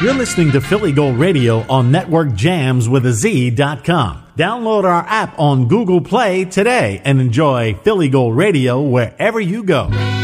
You're listening to Philly Gold Radio on NetworkJams.com. Download our app on Google Play today and enjoy Philly Gold Radio wherever you go.